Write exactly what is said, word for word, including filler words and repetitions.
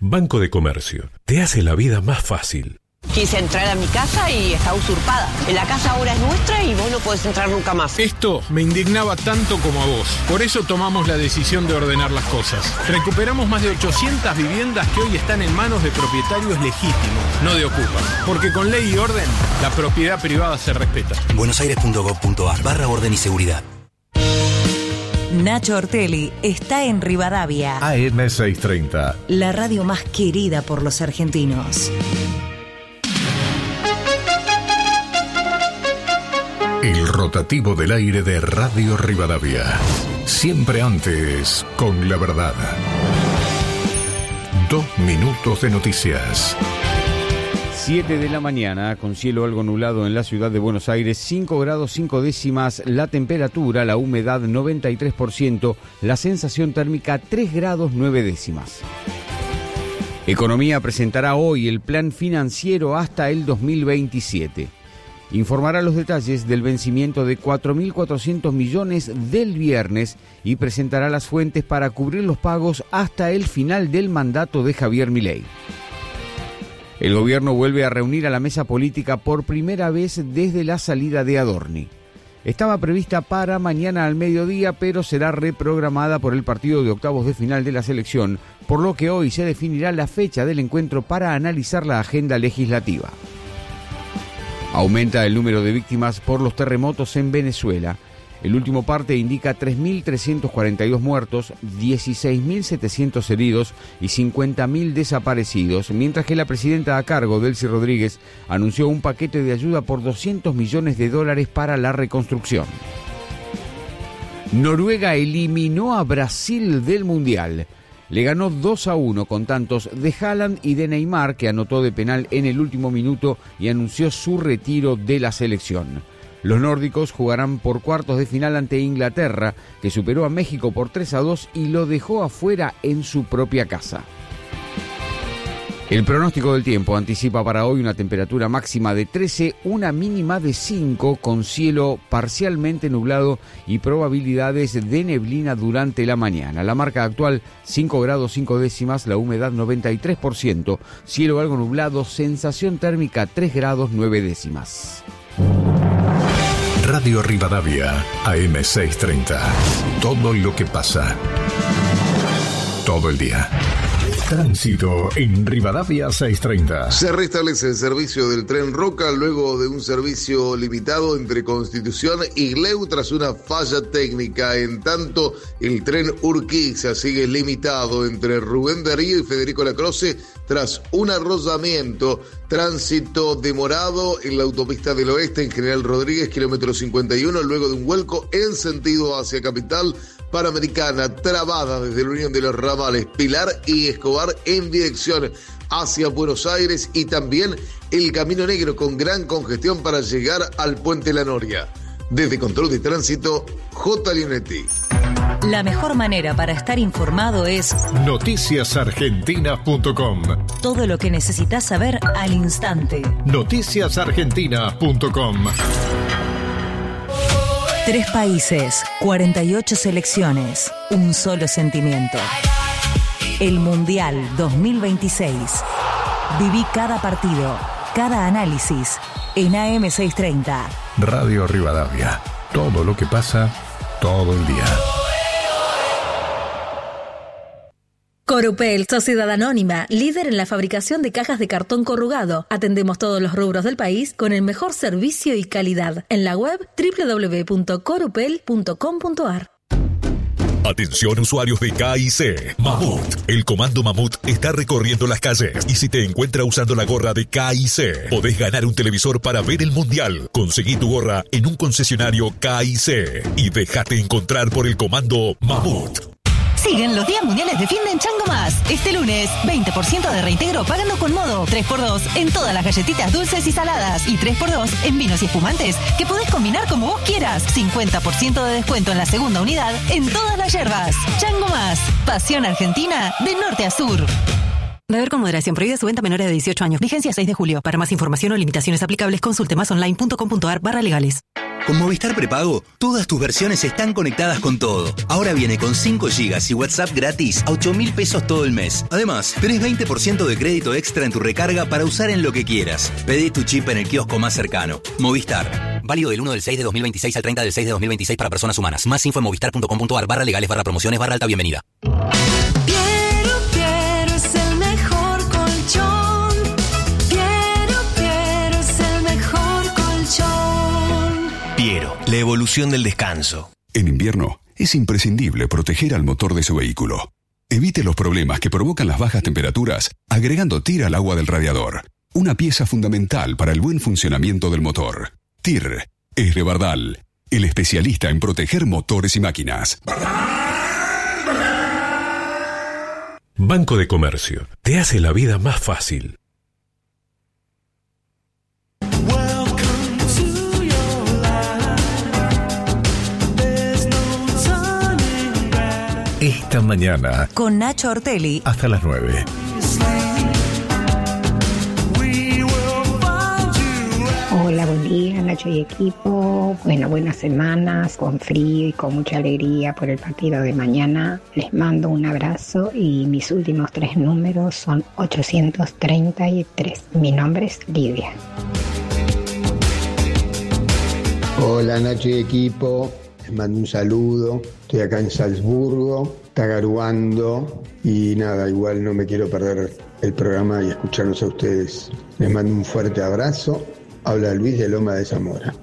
Banco de Comercio. Te hace la vida más fácil. Quise entrar a mi casa y está usurpada. La casa ahora es nuestra y vos no podés entrar nunca más. Esto me indignaba tanto como a vos. Por eso tomamos la decisión de ordenar las cosas. Recuperamos más de ochocientas viviendas que hoy están en manos de propietarios legítimos, no de ocupas. Porque con ley y orden, la propiedad privada se respeta. buenosaires punto gov punto ar barra orden y seguridad. Nacho Ortelli está en Rivadavia. A M seiscientos treinta. La radio más querida por los argentinos. El rotativo del aire de Radio Rivadavia. Siempre antes, con la verdad. Dos minutos de noticias. siete de la mañana, con cielo algo nublado en la ciudad de Buenos Aires, cinco grados cinco décimas, la temperatura, la humedad noventa y tres por ciento, la sensación térmica tres grados nueve décimas. Economía presentará hoy el plan financiero hasta el dos mil veintisiete. Informará los detalles del vencimiento de cuatro mil cuatrocientos millones del viernes y presentará las fuentes para cubrir los pagos hasta el final del mandato de Javier Milei. El gobierno vuelve a reunir a la mesa política por primera vez desde la salida de Adorni. Estaba prevista para mañana al mediodía, pero será reprogramada por el partido de octavos de final de la selección, por lo que hoy se definirá la fecha del encuentro para analizar la agenda legislativa. Aumenta el número de víctimas por los terremotos en Venezuela. El último parte indica tres mil trescientos cuarenta y dos muertos, dieciséis mil setecientos heridos y cincuenta mil desaparecidos, mientras que la presidenta a cargo, Delcy Rodríguez, anunció un paquete de ayuda por doscientos millones de dólares para la reconstrucción. Noruega eliminó a Brasil del Mundial. Le ganó dos a uno con tantos de Haaland y de Neymar, que anotó de penal en el último minuto y anunció su retiro de la selección. Los nórdicos jugarán por cuartos de final ante Inglaterra, que superó a México por tres a dos y lo dejó afuera en su propia casa. El pronóstico del tiempo anticipa para hoy una temperatura máxima de trece, una mínima de cinco, con cielo parcialmente nublado y probabilidades de neblina durante la mañana. La marca actual cinco grados cinco décimas, la humedad noventa y tres por ciento, cielo algo nublado, sensación térmica tres grados nueve décimas. Radio Rivadavia, A M seiscientos treinta. Todo lo que pasa. Todo el día. Tránsito en Rivadavia seiscientos treinta. Se restablece el servicio del tren Roca luego de un servicio limitado entre Constitución y Gleu tras una falla técnica. En tanto, el tren Urquiza sigue limitado entre Rubén Darío y Federico Lacroce tras un arrollamiento. Tránsito demorado en la autopista del Oeste en General Rodríguez, kilómetro cincuenta y uno, luego de un vuelco en sentido hacia Capital. Panamericana trabada desde la unión de los ramales Pilar y Escobar en dirección hacia Buenos Aires, y también el Camino Negro con gran congestión para llegar al Puente La Noria. Desde Control de Tránsito, J. Leonetti. La mejor manera para estar informado es noticias argentinas punto com. Todo lo que necesitas saber al instante. noticias argentinas punto com. Tres países, cuarenta y ocho selecciones, un solo sentimiento. El Mundial dos mil veintiséis. Viví cada partido, cada análisis en A M seiscientos treinta. Radio Rivadavia. Todo lo que pasa, todo el día. Corupel, Sociedad Anónima, líder en la fabricación de cajas de cartón corrugado. Atendemos todos los rubros del país con el mejor servicio y calidad. En la web doble u doble u doble u punto corupel punto com punto a r. Atención usuarios de K I C. Mamut. El comando Mamut está recorriendo las calles y si te encuentra usando la gorra de K I C, podés ganar un televisor para ver el Mundial. Conseguí tu gorra en un concesionario K I C y déjate encontrar por el comando Mamut. Siguen los días mundiales de fin de en Chango Más. Este lunes, veinte por ciento de reintegro pagando con modo, tres por dos en todas las galletitas dulces y saladas y tres por dos en vinos y espumantes que podés combinar como vos quieras. cincuenta por ciento de descuento en la segunda unidad en todas las yerbas. Chango Más, pasión argentina de norte a sur. Beber con moderación. Prohibida su venta a menores de dieciocho años. Vigencia seis de julio. Para más información o limitaciones aplicables, consulte masonline.com.ar barra legales. Con Movistar Prepago, todas tus versiones están conectadas con todo. Ahora viene con cinco gigas y WhatsApp gratis a ocho mil pesos todo el mes. Además, tenés veinte por ciento de crédito extra en tu recarga para usar en lo que quieras. Pedí tu chip en el kiosco más cercano. Movistar. Válido del uno del seis de dos mil veintiséis al treinta del seis de dos mil veintiséis para personas humanas. Más info en movistar.com.ar barra legales barra promociones barra alta bienvenida. Piero, Piero es el mejor colchón. Piero, Piero es el mejor colchón. Piero, la evolución del descanso. En invierno, es imprescindible proteger al motor de su vehículo. Evite los problemas que provocan las bajas temperaturas agregando T I R al agua del radiador. Una pieza fundamental para el buen funcionamiento del motor. T I R es de Bardal, el especialista en proteger motores y máquinas. Banco de Comercio. Te hace la vida más fácil. Esta mañana, con Nacho Ortelli, hasta las nueve. Hola, buen día, Nacho y equipo. Bueno, buenas semanas, con frío y con mucha alegría por el partido de mañana. Les mando un abrazo y mis últimos tres números son ochocientos treinta y tres. Mi nombre es Lidia. Hola, Nacho y equipo. Les mando un saludo. Estoy acá en Salzburgo, tagaruando y nada, igual no me quiero perder el programa y escucharlos a ustedes. Les mando un fuerte abrazo. Habla Luis de Loma de Zamora.